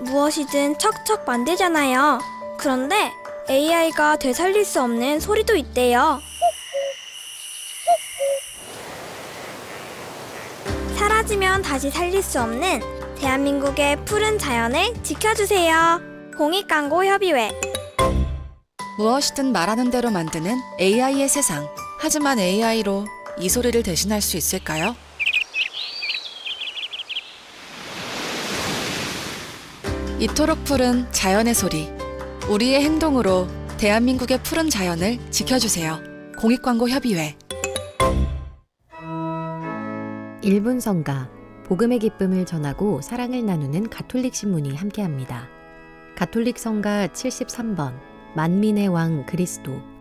무엇이든 척척 만들잖아요. 그런데 AI가 되살릴 수 없는 소리도 있대요. 사라지면 다시 살릴 수 없는 대한민국의 푸른 자연을 지켜주세요. 공익광고협의회. 무엇이든 말하는 대로 만드는 AI의 세상. 하지만 AI로 이 소리를 대신할 수 있을까요? 이토록 푸른 자연의 소리. 우리의 행동으로 대한민국의 푸른 자연을 지켜주세요. 공익광고협의회. 1분 성가, 복음의 기쁨을 전하고 사랑을 나누는 가톨릭 신문이 함께합니다. 가톨릭 성가 73번, 만민의 왕 그리스도.